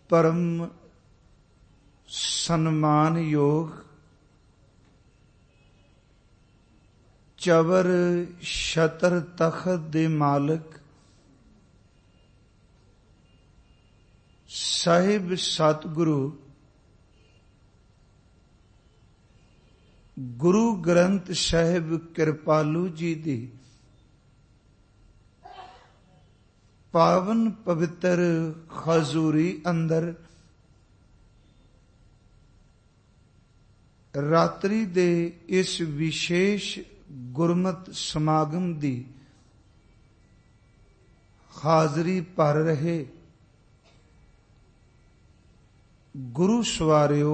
परम सन्मान योग चवर छतर तखत दे मालिक साहिब सतगुरु गुरु ग्रंथ साहिब कृपालू जी दी पावन पवित्र हजूरी अंदर रात्रि दे इस विशेष गुरमत समागम दी हाजरी भर रहे गुरु सवारियो,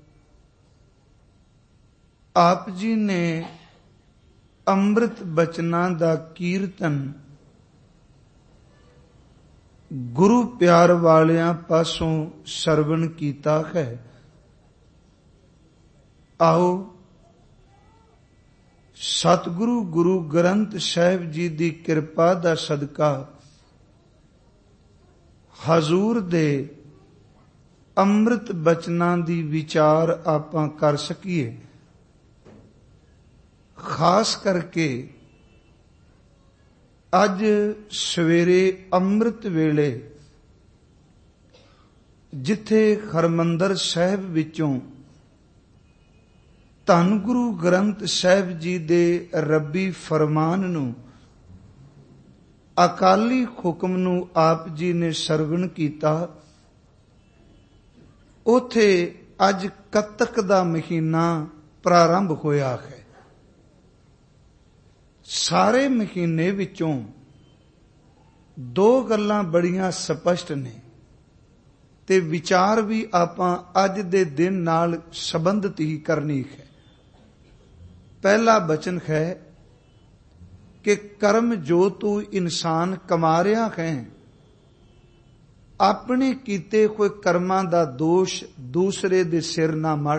आप जी ने अमृत बचना दा कीर्तन गुरु प्यार वालियां पासों सरवण कीता है। आओ सतगुरु गुरु ग्रंथ साहिब जी दी कृपा दा सदका हजूर दे अमृत बचना दी विचार आपां कर सकीए। खास करके अज सवेरे अमृत वेले जिथे हरमंदर साहिब विचों धन गुरु ग्रंथ साहिब जी दे रब्बी फरमान नूं अकाली हुक्म नूं आप जी ने सरवण कीता, उथे अज कतक दा महीना प्रारंभ होया है। सारे महीने विचों दो गल्लां बड़ियां स्पष्ट ने ते विचार भी आपां अज दे दिन नाल संबंधित ही करनी है। पहला बचन है कि कर्म जो तू इंसान कमा रहा है, अपने कीते हुए कर्मां दा दोष दूसरे दे सिर ना मड़।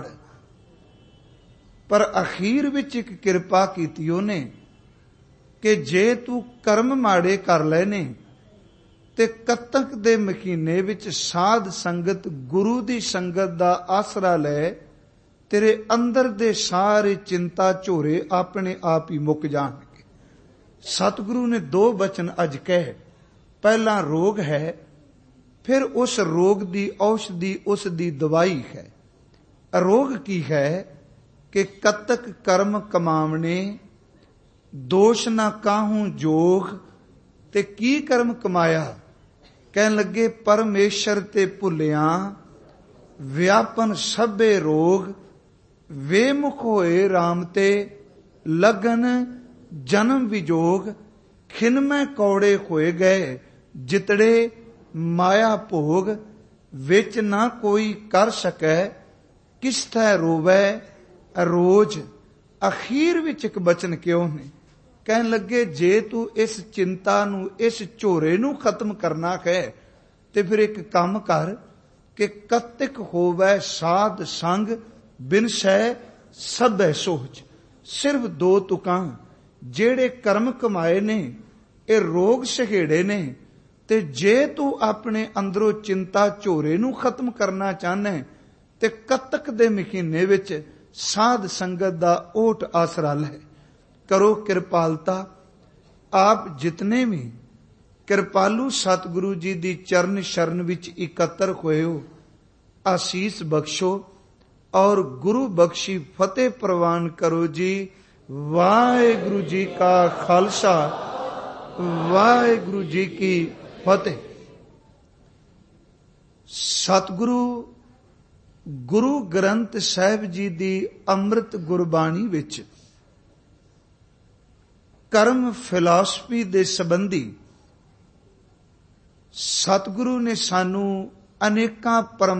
पर अखीर विच एक किरपा कीती ओने कि जे तू कर्म माड़े कर लेने ते कतक दे महीने विच साध संगत गुरु दी संगत दा आसरा ले तेरे अंदर दे सारे चिंता झोरे अपने आप ही मुक जाणगे। सतगुरु ने दो बचन अज कहे, पहला रोग है, फिर उस रोग दी औषधि उस दी दवाई है। रोग की है कि कतक कर्म कमावने दोष ना काहूं जोग ते की कर्म कमाया। कहन लगे परमेश्वर ते भुलिया व्यापन सभे रोग वेमुख होए राम ते लगन जन्म विजोग। खिनमै कौड़े होए गए जितड़े माया भोग विच ना कोई कर सकै किस थै रोवै रोज। अखीर विच एक बचन क्यों ने कहन लगे जे तू इस चिंता नू इस झोरे नू खत्म करना है ते फिर एक काम कर कि कतिक होवै साध संग बिन सै सभै सोच। सिर्फ दो तुकां जेड़े कर्म कमाए ने ये रोग सहेड़े ने, ते जे तू अपने अंदरों चिंता झोरे नू खत्म करना चाहना है ते कतक दे महीने विच साध संगत दा ओट आसरा लै। करो कृपालता। आप जितने भी कृपालू सतगुरु जी दी चरण शरण विच इकत्र होए हो, आशीष बख्शो और गुरु बख्शी फतेह प्रवान करो जी। वाहिगुरु जी का खालसा, वाहिगुरु जी की फतेह। सतगुरु गुरु ग्रंथ साहिब जी दी अमृत गुरबाणी विच कर्म फिलासफी दे संबंधी सतगुरु ने सानू अनेकां परम